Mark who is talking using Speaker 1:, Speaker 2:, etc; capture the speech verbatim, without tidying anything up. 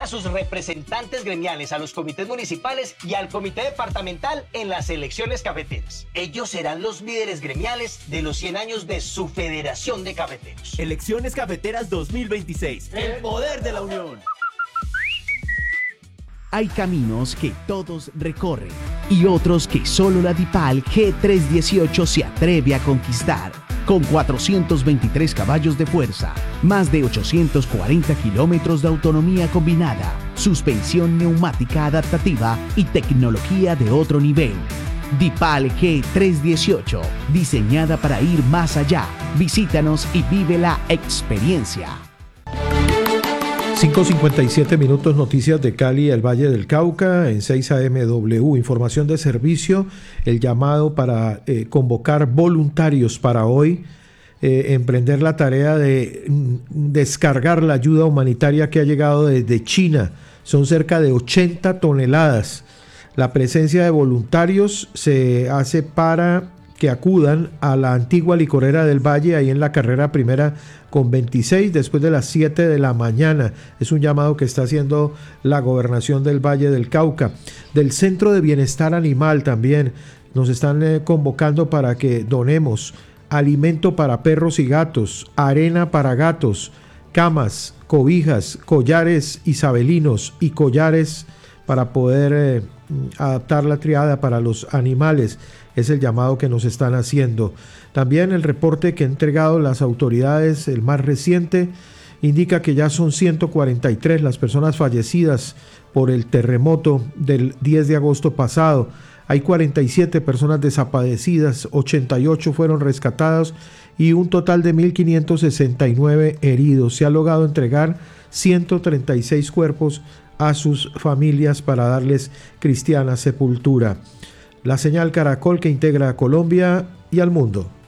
Speaker 1: sus representantes gremiales, a los comités municipales y al comité departamental en las elecciones cafeteras. Ellos serán los líderes gremiales de los cien años de su Federación de Cafeteros.
Speaker 2: Elecciones Cafeteras dos mil veintiséis. El poder de la unión.
Speaker 3: Hay caminos que todos recorren y otros que solo la DIPAL G trescientos dieciocho se atreve a conquistar. Con cuatrocientos veintitrés caballos de fuerza, más de ochocientos cuarenta kilómetros de autonomía combinada, suspensión neumática adaptativa y tecnología de otro nivel. DIPAL G trescientos dieciocho, diseñada para ir más allá. Visítanos y vive la experiencia.
Speaker 4: cinco cincuenta y siete minutos, noticias de Cali, el Valle del Cauca, en seis A M W, información de servicio, el llamado para eh, convocar voluntarios para hoy, eh, emprender la tarea de mm, descargar la ayuda humanitaria que ha llegado desde China. Son cerca de ochenta toneladas. La presencia de voluntarios se hace para que acudan a la antigua licorera del Valle, ahí en la carrera primera con veintiséis, después de las siete de la mañana. Es un llamado que está haciendo la gobernación del Valle del Cauca. Del Centro de Bienestar Animal también nos están eh, convocando para que donemos alimento para perros y gatos, arena para gatos, camas, cobijas, collares isabelinos y collares para poder eh, adaptar la triada para los animales. Es el llamado que nos están haciendo. También el reporte que han entregado las autoridades, el más reciente, indica que ya son ciento cuarenta y tres las personas fallecidas por el terremoto del diez de agosto pasado. Hay cuarenta y siete personas desaparecidas, ochenta y ocho fueron rescatadas y un total de mil quinientos sesenta y nueve heridos. Se ha logrado entregar ciento treinta y seis cuerpos a sus familias para darles cristiana sepultura. La señal Caracol que integra a Colombia y al mundo.